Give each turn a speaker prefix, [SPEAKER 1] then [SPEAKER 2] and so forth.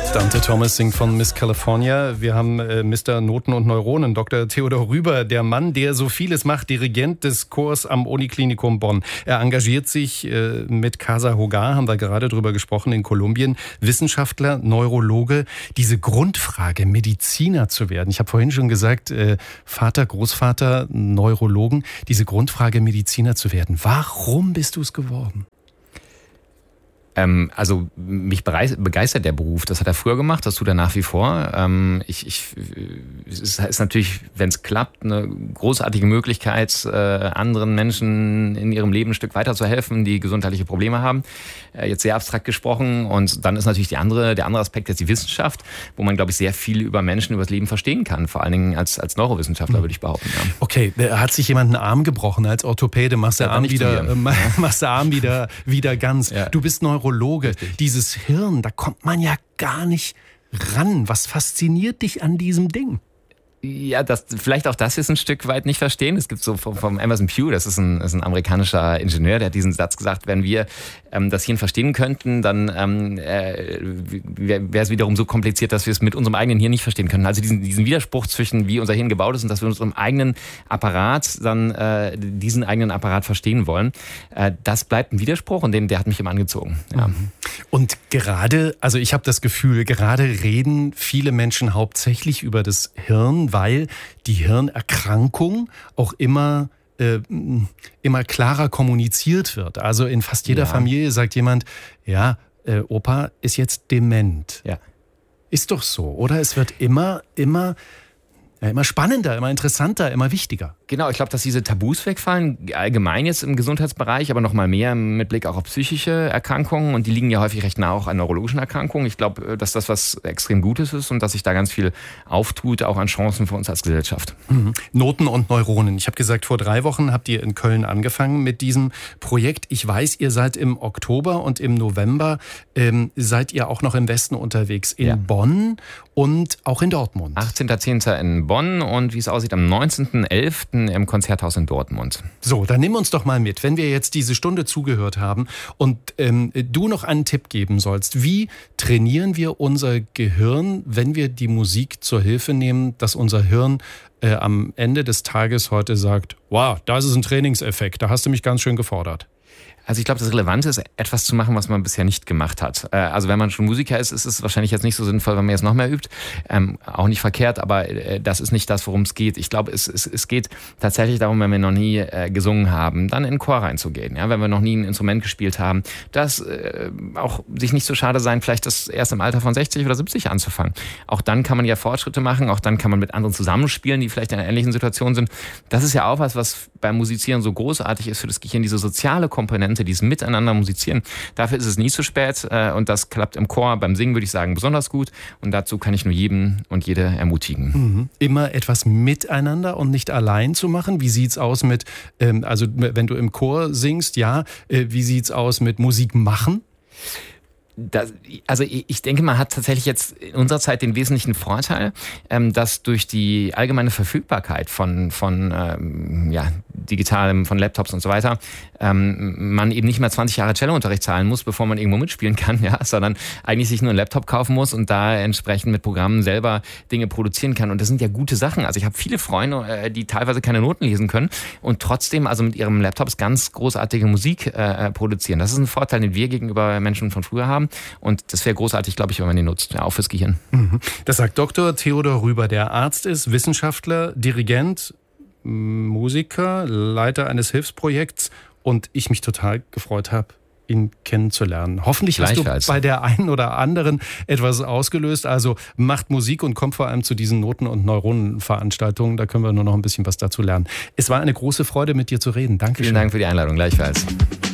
[SPEAKER 1] Dante Thomas singt von Miss California. Wir haben Mr. Noten und Neuronen, Dr. Theodor Rüber, der Mann, der so vieles macht, Dirigent des Chors am Uniklinikum Bonn. Er engagiert sich mit Casa Hogar, haben wir gerade drüber gesprochen, in Kolumbien. Wissenschaftler, Neurologe. Diese Grundfrage, Mediziner zu werden. Ich habe vorhin schon gesagt, Vater, Großvater, Neurologen. Diese Grundfrage, Mediziner zu werden. Warum bist du es geworden?
[SPEAKER 2] Also mich begeistert der Beruf. Das hat er früher gemacht, das tut er nach wie vor. Es ist natürlich, wenn es klappt, eine großartige Möglichkeit, anderen Menschen in ihrem Leben ein Stück weiterzuhelfen, die gesundheitliche Probleme haben. Jetzt sehr abstrakt gesprochen. Und dann ist natürlich der andere Aspekt jetzt die Wissenschaft, wo man, glaube ich, sehr viel über Menschen, über das Leben verstehen kann. Vor allen Dingen als Neurowissenschaftler, würde ich behaupten. Ja.
[SPEAKER 1] Okay, hat sich jemand einen Arm gebrochen als Orthopäde? Machst du Arm wieder ganz. Ja. Du bist Neurologe. Richtig. Dieses Hirn, da kommt man ja gar nicht ran. Was fasziniert dich an diesem Ding?
[SPEAKER 2] Ja, vielleicht auch das ist ein Stück weit nicht verstehen. Es gibt so vom Emerson Pugh, das ist ein amerikanischer Ingenieur, der hat diesen Satz gesagt, wenn wir das Hirn verstehen könnten, dann wäre es wiederum so kompliziert, dass wir es mit unserem eigenen Hirn nicht verstehen können. Also diesen Widerspruch zwischen wie unser Hirn gebaut ist und dass wir unserem eigenen Apparat dann diesen eigenen Apparat verstehen wollen, das bleibt ein Widerspruch und der hat mich immer angezogen. Ja.
[SPEAKER 1] Und gerade, also ich habe das Gefühl, gerade reden viele Menschen hauptsächlich über das Hirn, weil die Hirnerkrankung auch immer klarer kommuniziert wird. Also in fast jeder Familie sagt jemand, Opa ist jetzt dement. Ja. Ist doch so, oder? Es wird immer spannender, immer interessanter, immer wichtiger.
[SPEAKER 2] Genau, ich glaube, dass diese Tabus wegfallen, allgemein jetzt im Gesundheitsbereich, aber noch mal mehr mit Blick auch auf psychische Erkrankungen. Und die liegen ja häufig recht nah auch an neurologischen Erkrankungen. Ich glaube, dass das was extrem Gutes ist und dass sich da ganz viel auftut, auch an Chancen für uns als Gesellschaft.
[SPEAKER 1] Noten und Neuronen. Ich habe gesagt, vor 3 Wochen habt ihr in Köln angefangen mit diesem Projekt. Ich weiß, ihr seid im Oktober und im November seid ihr auch noch im Westen unterwegs. In Bonn und auch in Dortmund.
[SPEAKER 2] 18.10. in Bonn und wie es aussieht, am 19.11. im Konzerthaus in Dortmund.
[SPEAKER 1] So, dann nimm uns doch mal mit, wenn wir jetzt diese Stunde zugehört haben und du noch einen Tipp geben sollst. Wie trainieren wir unser Gehirn, wenn wir die Musik zur Hilfe nehmen, dass unser Hirn am Ende des Tages heute sagt, wow, das ist ein Trainingseffekt, da hast du mich ganz schön gefordert.
[SPEAKER 2] Also ich glaube, das Relevante ist, etwas zu machen, was man bisher nicht gemacht hat. Also wenn man schon Musiker ist, ist es wahrscheinlich jetzt nicht so sinnvoll, wenn man jetzt noch mehr übt. Auch nicht verkehrt, aber das ist nicht das, worum es geht. Ich glaube, es geht tatsächlich darum, wenn wir noch nie gesungen haben, dann in den Chor reinzugehen. Ja? Wenn wir noch nie ein Instrument gespielt haben, dass auch sich nicht so schade sein, vielleicht das erst im Alter von 60 oder 70 anzufangen. Auch dann kann man ja Fortschritte machen, auch dann kann man mit anderen zusammenspielen, die vielleicht in einer ähnlichen Situation sind. Das ist ja auch was beim Musizieren so großartig ist für das Gehirn, diese soziale Komponente, dieses Miteinander musizieren. Dafür ist es nie zu spät und das klappt im Chor, beim Singen würde ich sagen besonders gut und dazu kann ich nur jeden und jede ermutigen.
[SPEAKER 1] Immer etwas miteinander und nicht allein zu machen. Wie sieht's aus mit, also wenn du im Chor singst, wie sieht's aus mit Musik machen?
[SPEAKER 2] Also ich denke, man hat tatsächlich jetzt in unserer Zeit den wesentlichen Vorteil, dass durch die allgemeine Verfügbarkeit von digitalem, von Laptops und so weiter, man eben nicht mehr 20 Jahre Cellounterricht zahlen muss, bevor man irgendwo mitspielen kann, sondern eigentlich sich nur einen Laptop kaufen muss und da entsprechend mit Programmen selber Dinge produzieren kann. Und das sind ja gute Sachen. Also ich habe viele Freunde, die teilweise keine Noten lesen können und trotzdem also mit ihrem Laptops ganz großartige Musik produzieren. Das ist ein Vorteil, den wir gegenüber Menschen von früher haben. Und das wäre großartig, glaube ich, wenn man den nutzt, auch fürs Gehirn.
[SPEAKER 1] Das sagt Dr. Theodor Rüber, der Arzt ist, Wissenschaftler, Dirigent, Musiker, Leiter eines Hilfsprojekts und ich mich total gefreut habe, ihn kennenzulernen. Hoffentlich hast du bei der einen oder anderen etwas ausgelöst. Also macht Musik und kommt vor allem zu diesen Noten- und Neuronenveranstaltungen. Da können wir nur noch ein bisschen was dazu lernen. Es war eine große Freude, mit dir zu reden. Dankeschön.
[SPEAKER 2] Vielen Dank für die Einladung. Gleichfalls.